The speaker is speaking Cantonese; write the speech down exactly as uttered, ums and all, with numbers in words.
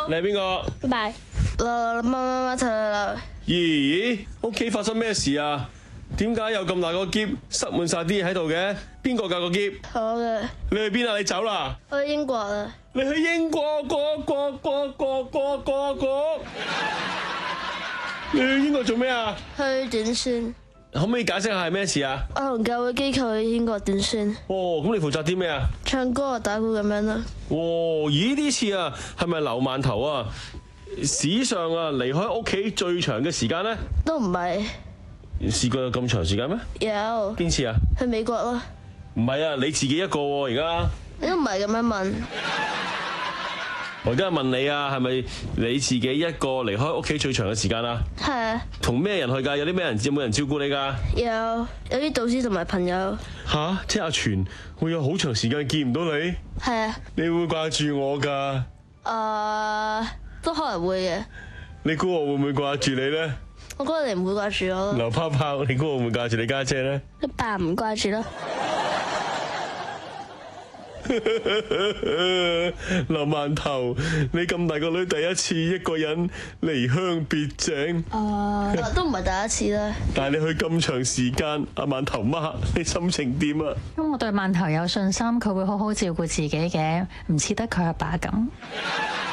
你係邊個？ 拜拜。媽媽媽媽媽咦？屋企發生咩事啊？點解有咁大個篋塞滿晒啲嘢喺度嘅？邊個㗎個篋？ 我嘅。 你去邊啊？你走啦？ 我去英國啦。 你去英國個個個個個個個？你去英國做咩啊？ 去短宣。 可唔可以解釋下係咩事啊？ 我同教會機構去英國短宣。 哦，咁你負責啲咩啊？ 唱歌啊，打鼓咁樣咯。 哦，咦呢次啊，係咪留饅頭啊？史上啊，離開屋企最長嘅時間咧？ 都唔係。 試過有咁長時間咩？ 有。 邊次啊？ 去美國咯。 唔係啊，你自己一個喎而家。 你都唔係咁樣問。 我而家問你啊，係咪你自己一個離開屋企最長嘅時間啊？ 係啊。同咩人去㗎？有啲咩人？有冇人照顧你㗎？ 有，有啲導師同埋朋友。 吓？即係阿全會有好長時間見唔到你？ 係啊。 你會掛住我㗎？ 誒，都可能會嘅。 你估我會唔會掛住你咧？ 我覺得你唔會掛住我咯。 劉泡泡，你估我會唔會掛住你家姐咧？ 你扮唔掛住咯。 劉饅頭，你咁大個女第一次一個人離鄉別井， 誒，都唔係第一次啦。 但係你去咁長時間，阿饅頭媽，你心情點啊？ 因為我對饅頭有信心，佢會好好照顧自己嘅，唔似得佢阿爸咁。